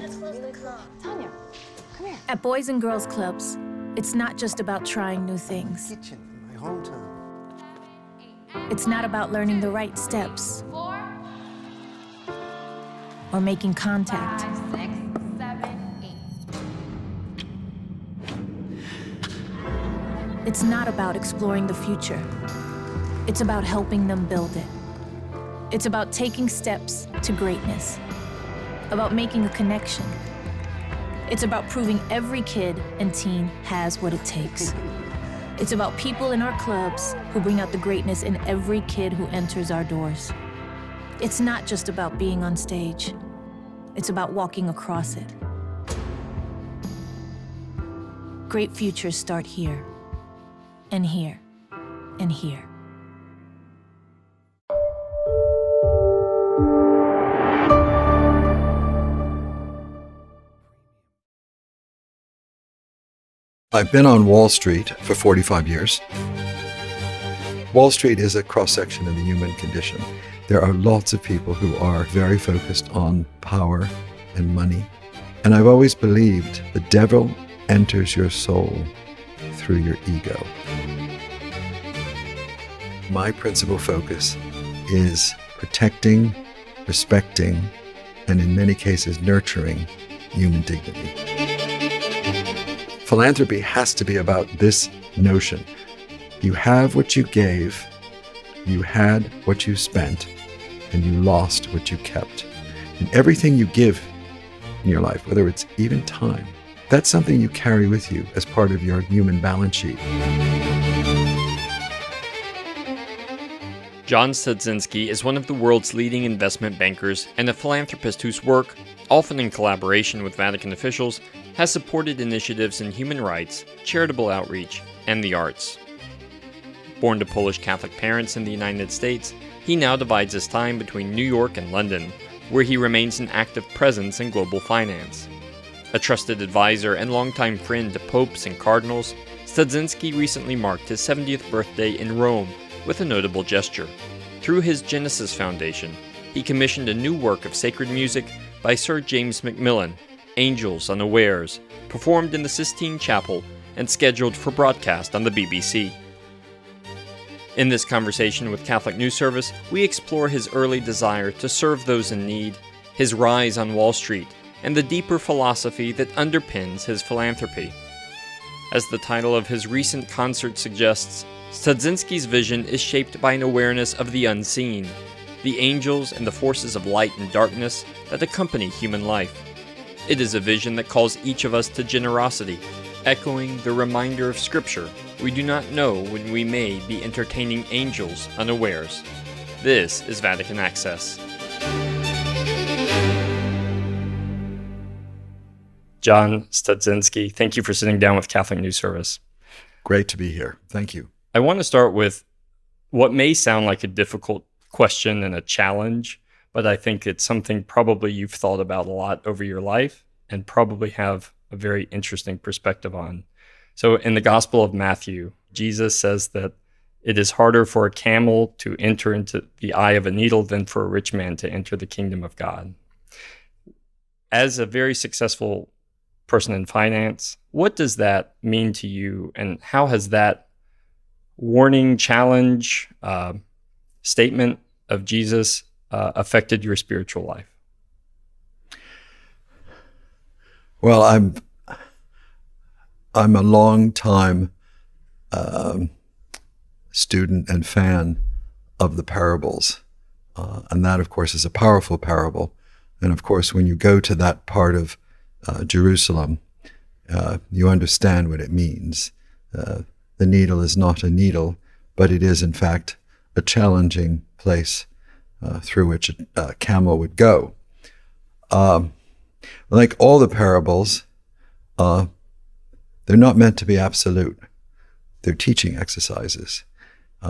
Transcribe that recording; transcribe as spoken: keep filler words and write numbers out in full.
Tanya, come here. At Boys and Girls Clubs, it's not just about trying new things. Kitchen in my hometown. It's not about learning the right steps or making contact. Five, six, seven, eight. It's not about exploring the future. It's about helping them build it. It's about taking steps to greatness, about making a connection. It's about proving every kid and teen has what it takes. It's about people in our clubs who bring out the greatness in every kid who enters our doors. It's not just about being on stage. It's about walking across it. Great futures start here, and here, and here. I've been on Wall Street for forty-five years. Wall Street is a cross-section of the human condition. There are lots of people who are very focused on power and money. And I've always believed the devil enters your soul through your ego. My principal focus is protecting, respecting, and in many cases nurturing human dignity. Philanthropy has to be about this notion. You have what you gave, you had what you spent, and you lost what you kept. And everything you give in your life, whether it's even time, that's something you carry with you as part of your human balance sheet. John Studzinski is one of the world's leading investment bankers and a philanthropist whose work, often in collaboration with Vatican officials, has supported initiatives in human rights, charitable outreach, and the arts. Born to Polish Catholic parents in the United States, he now divides his time between New York and London, where he remains an active presence in global finance. A trusted advisor and longtime friend to popes and cardinals, Studzinski recently marked his seventieth birthday in Rome with a notable gesture. Through his Genesis Foundation, he commissioned a new work of sacred music by Sir James Macmillan, Angels Unawares, performed in the Sistine Chapel and scheduled for broadcast on the B B C. In this conversation with Catholic News Service, we explore his early desire to serve those in need, his rise on Wall Street, and the deeper philosophy that underpins his philanthropy. As the title of his recent concert suggests, Studzinski's vision is shaped by an awareness of the unseen, the angels and the forces of light and darkness that accompany human life. It is a vision that calls each of us to generosity, echoing the reminder of Scripture, we do not know when we may be entertaining angels unawares. This is Vatican Access. John Studzinski, thank you for sitting down with Catholic News Service. Great to be here. Thank you. I want to start with what may sound like a difficult question and a challenge, but I think it's something probably you've thought about a lot over your life and probably have a very interesting perspective on. So in the Gospel of Matthew, Jesus says that it is harder for a camel to enter into the eye of a needle than for a rich man to enter the kingdom of God. As a very successful person in finance, what does that mean to you, and how has that warning, challenge, uh, statement of Jesus uh, affected your spiritual life? Well, I'm I'm a long time um, student and fan of the parables, uh, and that, of course, is a powerful parable. And of course, when you go to that part of uh, Jerusalem, uh, you understand what it means. Uh, the needle is not a needle, but it is, in fact, a challenging place uh, through which a, a camel would go. Um, like all the parables, uh, they're not meant to be absolute. They're teaching exercises.